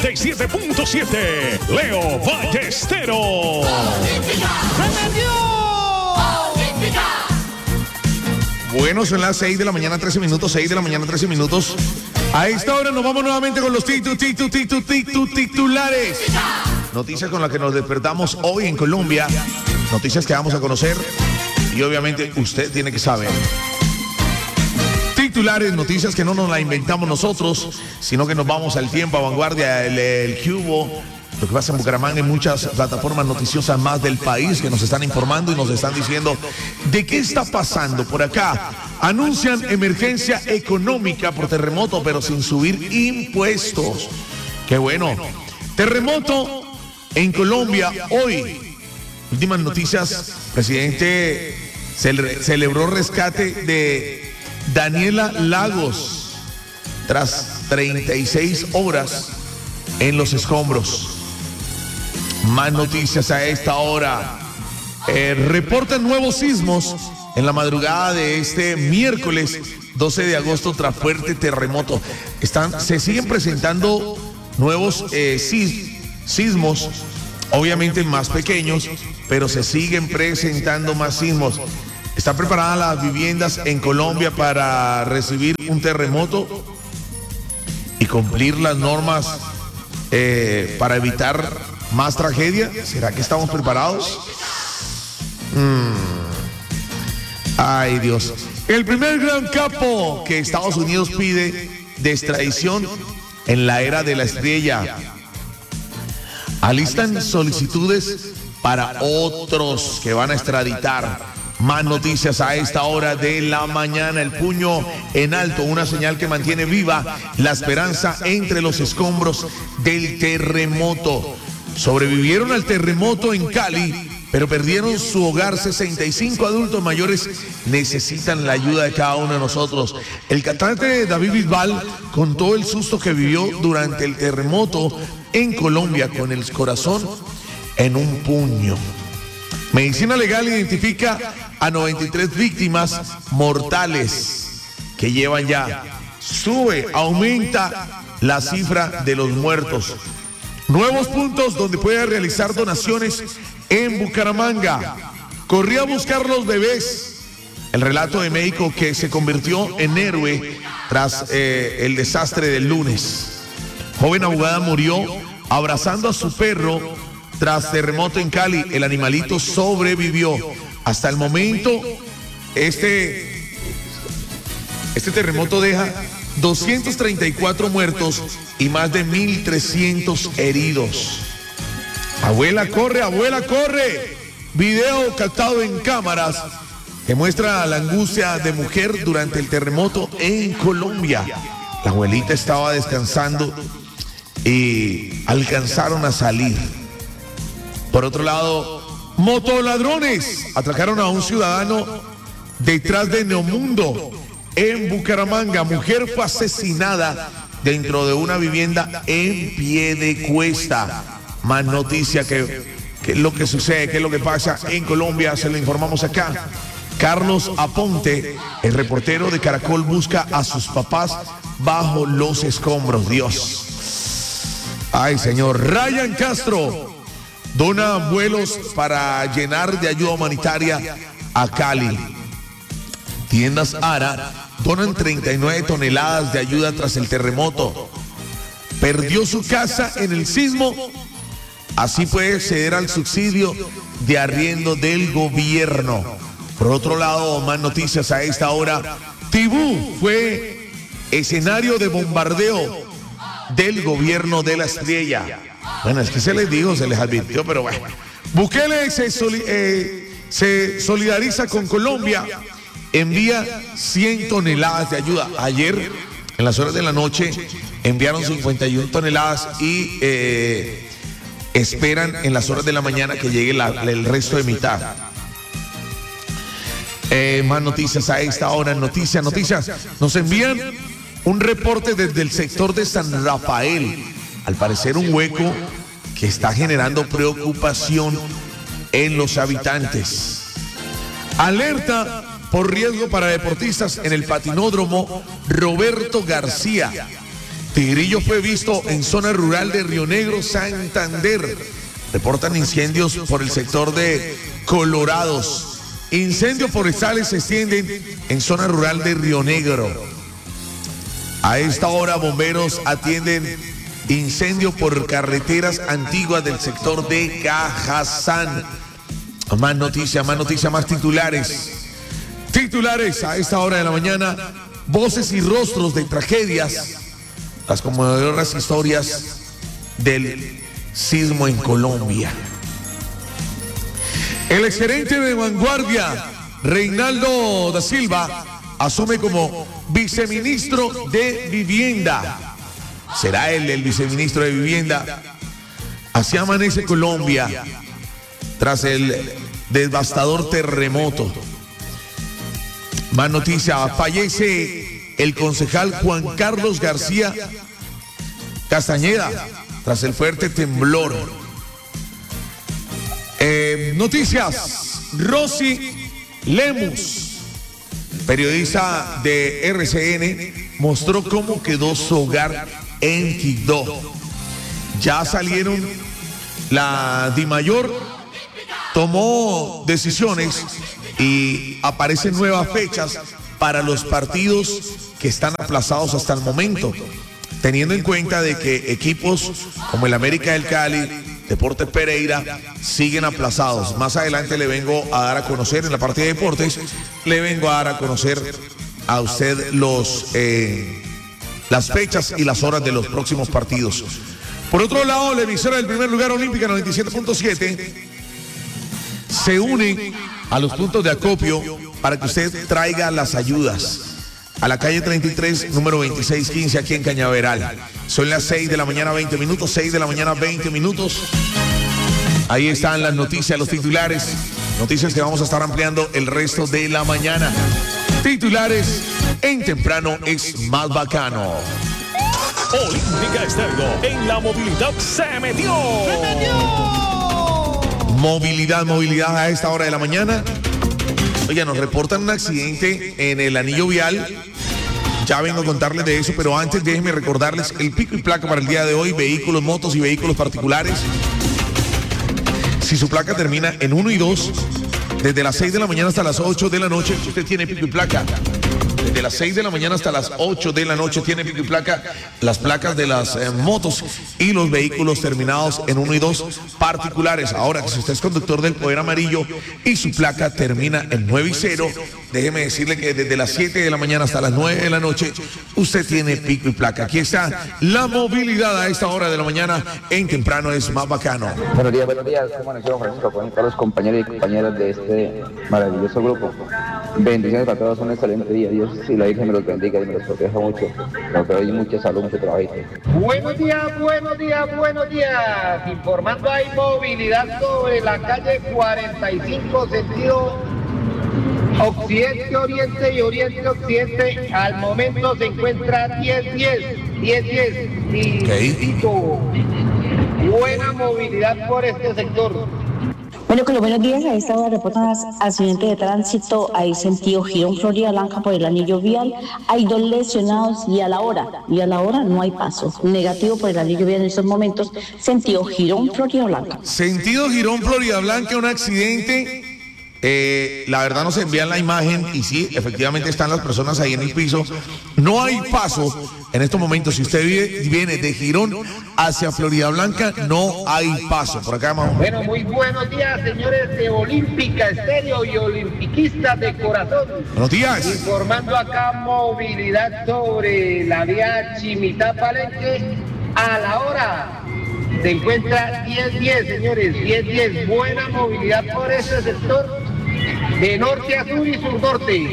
97.7. Leo Ballesteros. Bueno, son las 6 de la mañana, 13 minutos, 6 de la mañana, 13 minutos. A esta hora nos vamos nuevamente con los titulares. Noticias con las que nos despertamos hoy en Colombia. Noticias que vamos a conocer y obviamente usted tiene que saber. Titulares, noticias que no nos la inventamos nosotros, sino que nos vamos al tiempo, a vanguardia, el cubo. Lo que pasa en Bucaramanga, en muchas plataformas noticiosas más del país que nos están informando y nos están diciendo de qué está pasando por acá. Anuncian emergencia económica por terremoto, pero sin subir impuestos. Qué bueno. Terremoto en Colombia hoy. Últimas noticias, presidente celebró rescate de Daniela Lagos tras 36 horas en los escombros. Más noticias a esta hora. Reportan nuevos sismos en la madrugada de este miércoles 12 de agosto tras fuerte terremoto. Se siguen presentando nuevos sismos, obviamente más pequeños, pero se siguen presentando más sismos. ¿Están preparadas las viviendas en Colombia para recibir un terremoto y cumplir las normas para evitar más tragedia? ¿Será que estamos preparados? Ay, Dios. El primer gran capo que Estados Unidos pide de extradición en la era de la estrella. Alistan solicitudes para otros que van a extraditar. Más noticias a esta hora de la mañana. El puño en alto, una señal que mantiene viva la esperanza entre los escombros del terremoto. Sobrevivieron al terremoto en Cali, pero perdieron su hogar. 65 adultos mayores necesitan la ayuda de cada uno de nosotros. El cantante David Bisbal contó el susto que vivió durante el terremoto en Colombia con el corazón en un puño. Medicina Legal identifica a 93 víctimas mortales que llevan ya. Aumenta la cifra de los muertos. Nuevos puntos donde puede realizar donaciones en Bucaramanga. Corría a buscar los bebés. El relato de médico que se convirtió en héroe tras el desastre del lunes. Joven abogada murió abrazando a su perro tras terremoto en Cali. El animalito sobrevivió. Hasta el momento, este terremoto deja 234 muertos y más de 1.300 heridos. Abuela corre, abuela corre. Video captado en cámaras que muestra la angustia de mujer durante el terremoto en Colombia. La abuelita estaba descansando y alcanzaron a salir. Por otro lado, motoladrones atracaron a un ciudadano detrás de Neomundo en Bucaramanga. Mujer fue asesinada dentro de una vivienda en Piedecuesta. Más noticia que es lo que sucede, qué es lo que pasa en Colombia, se lo informamos acá. Carlos Aponte, el reportero de Caracol, busca a sus papás bajo los escombros. Dios. Ay, señor. Ryan Castro dona vuelos para llenar de ayuda humanitaria a Cali. Tiendas Ara donan 39 toneladas de ayuda tras el terremoto. Perdió su casa en el sismo. Así puede ceder al subsidio de arriendo del gobierno. Por otro lado, más noticias a esta hora. Tibú fue escenario de bombardeo del gobierno de la estrella. Bueno, es que se les dijo, se les advirtió, pero bueno. Bukele se solidariza con Colombia, envía 100 toneladas de ayuda. Ayer, en las horas de la noche, enviaron 51 toneladas y esperan en las horas de la mañana que llegue el resto de mitad. Más noticias a esta hora. Noticias. Nos envían un reporte desde el sector de San Rafael. Al parecer un hueco que está generando preocupación en los habitantes. Alerta por riesgo para deportistas en el patinódromo Roberto García. Tigrillo fue visto en zona rural de Río Negro, Santander. Reportan incendios por el sector de Colorados. Incendios forestales se extienden en zona rural de Río Negro. A esta hora, bomberos atienden incendio por carreteras antiguas del sector de Cajazán. Más noticias, más titulares. Titulares a esta hora de la mañana. Voces y rostros de tragedias. Las conmovedoras historias del sismo en Colombia. El exgerente de Vanguardia, Reinaldo da Silva, asume como viceministro de Vivienda. Será él el viceministro de Vivienda. Así amanece Colombia tras el devastador terremoto. Más noticia, fallece el concejal Juan Carlos García Castañeda tras el fuerte temblor. Noticias, Rosy Lemus, periodista de RCN, mostró cómo quedó su hogar en Quibdó. Ya salieron, la DIMAYOR tomó decisiones y aparecen nuevas fechas para los partidos que están aplazados hasta el momento, teniendo en cuenta de que equipos como el América del Cali, Deportes Pereira, siguen aplazados. Más adelante le vengo a dar a conocer, en la parte de deportes, le vengo a dar a conocer a usted las fechas y las horas de los próximos partidos. Por otro lado, la emisora del primer lugar, Olímpica 97.7, se une a los puntos de acopio para que usted traiga las ayudas a la calle 33, número 2615, aquí en Cañaveral. Son las 6 de la mañana, 20 minutos, 6 de la mañana, 20 minutos. Ahí están las noticias, los titulares. Noticias que vamos a estar ampliando el resto de la mañana. Titulares, en temprano es más bacano. Olímpica Estéreo en la movilidad se metió. Movilidad a esta hora de la mañana. Oiga, nos reportan un accidente en el anillo vial. Ya vengo a contarles de eso, pero antes déjenme recordarles el pico y placa para el día de hoy: vehículos, motos y vehículos particulares. Si su placa termina en 1 y 2, desde las 6 de la mañana hasta las 8 de la noche, usted tiene pico y placa. Desde las 6 de la mañana hasta las 8 de la noche tiene pico y placa. Las placas de las motos y los vehículos terminados en 1 y 2 particulares. Ahora, si usted es conductor del Poder Amarillo y su placa termina en 9 y 0, déjeme decirle que desde las 7 de la mañana hasta las 9 de la noche usted tiene pico y placa. Aquí está la movilidad a esta hora de la mañana en temprano es más bacano. Buenos días. ¿Cómo les Francisco? Con todos los compañeros y compañeras de este maravilloso grupo. Bendiciones para todos, un excelente día. Dios y la Virgen me los bendiga y me los proteja mucho. Nos doy mucha salud, mucho trabajo. Buenos días. Informando hay movilidad sobre la calle 45, sentido occidente, oriente y oriente-occidente. Al momento se encuentra 10-10. Buena movilidad por este sector. Bueno, con los buenos días, a esta hora reportan accidente de tránsito, hay sentido Girón Florida Blanca por el anillo vial, hay 2 lesionados y a la hora no hay paso, negativo por el anillo vial en estos momentos, sentido Girón Florida Blanca. Sentido Girón Florida Blanca, un accidente. La verdad nos envían la imagen y sí, efectivamente están las personas ahí en el piso. No hay paso en estos momentos. Si usted viene de Girón hacia Florida Blanca, no hay paso. Por acá, Majo. Bueno, muy buenos días, señores de Olímpica Estéreo y olimpiquistas de corazón. Buenos días. Informando acá movilidad sobre la vía Chimitá-Palenque. A la hora se encuentra 10-10, señores, 10-10. Buena movilidad por ese sector de norte a sur y sur-norte.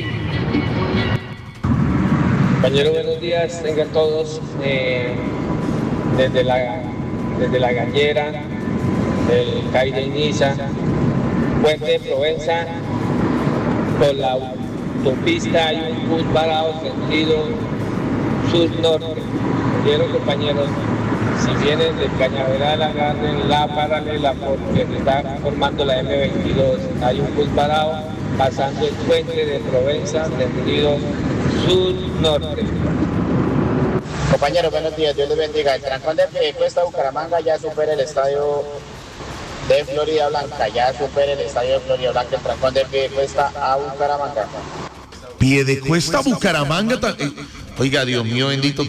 Compañeros, buenos días, tengan todos desde la Gallera, el CAI de Niza, Puente de Provenza, por la autopista hay un bus parado sentido sur-norte. Quiero, compañeros, si vienen de Cañaveral, agarren la paralela porque se está formando la M22. Hay un bus parado pasando el puente de Provenza, sentido sur-norte. Compañeros, buenos días, Dios les bendiga. El trancón de Piedecuesta Bucaramanga ya supera el estadio de Florida Blanca, el trancón de Piedecuesta a Bucaramanga. Piedecuesta Bucaramanga. Oiga, Dios mío bendito.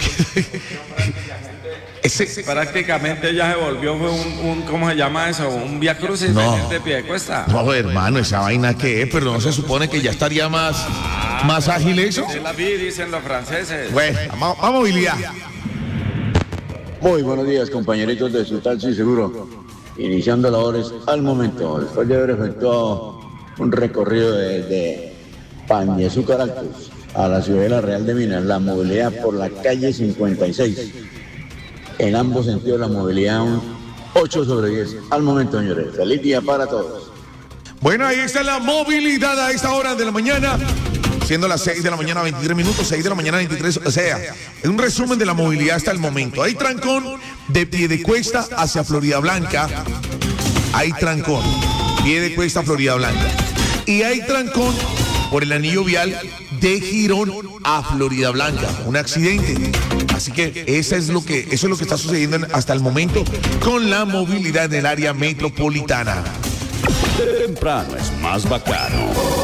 Prácticamente ya se volvió un ¿cómo se llama eso? Un vía crucis de Piedecuesta. No, hermano, esa vaina que es, pero no se supone que ya estaría más ágil eso. Es la vida, dicen los franceses. Bueno, a movilidad. Muy buenos días, compañeritos de su taxi seguro. Iniciando labores al momento, después de haber efectuado un recorrido desde Pañezúcar Altos a la Ciudadela Real de Minas, la movilidad por la calle 56. En ambos sentidos la movilidad un 8/10. Al momento, señores. Feliz día para todos. Bueno, ahí está la movilidad a esta hora de la mañana. Siendo las 6 de la mañana 23 minutos, 6 de la mañana 23, o sea, es un resumen de la movilidad hasta el momento. Hay trancón de Piedecuesta hacia Florida Blanca. Hay trancón, Piedecuesta, Florida Blanca. Y hay trancón por el anillo vial de Girón a Florida Blanca. Un accidente. Así que eso es lo que está sucediendo hasta el momento con la movilidad en el área metropolitana. Temprano es más bacano.